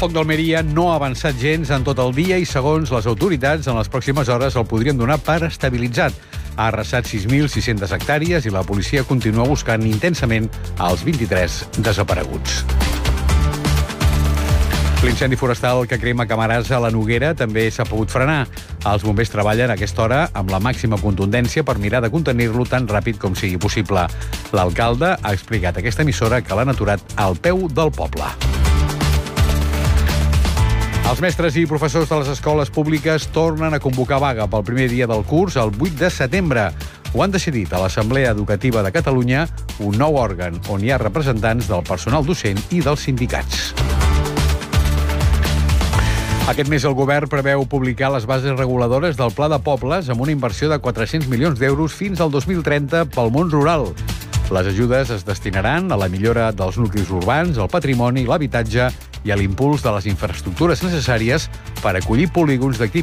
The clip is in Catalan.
foc d'Almeria no ha avançat gens en tot el dia i, segons les autoritats, en les pròximes hores el podrien donar per estabilitzat. Ha arrasat 6.600 hectàrees i la policia continua buscant intensament els 23 desapareguts. L'incendi forestal que crema Camarasa a la Noguera també s'ha pogut frenar. Els bombers treballen a aquesta hora amb la màxima contundència per mirar de contenir-lo tan ràpid com sigui possible. L'alcalde ha explicat a aquesta emissora que l'han aturat al peu del poble. Els mestres i professors de les escoles públiques tornen a convocar vaga pel primer dia del curs, el 8 de setembre. Ho han decidit a l'Assemblea Educativa de Catalunya, un nou òrgan on hi ha representants del personal docent i dels sindicats. Aquest mes el govern preveu publicar les bases reguladores del Pla de Pobles amb una inversió de 400 milions d'euros fins al 2030 pel món rural. Les ajudes es destinaran a la millora dels nuclis urbans, al patrimoni, l'habitatge i a l'impuls de les infraestructures necessàries per acollir polígons d'activitat